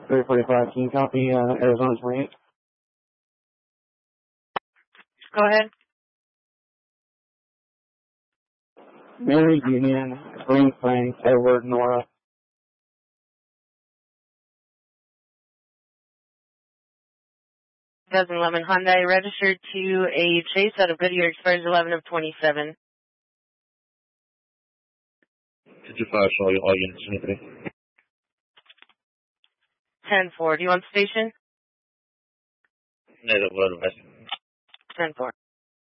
345, can you copy Arizona 28? Go ahead. Mary Union, Green Frank, Edward, Nora. 2011 Hyundai, registered to a Chase out of Goodyear, expires 11 of 27. 55, show all units, anybody? 10-4. Do you want station? Negative, what advice? 10-4.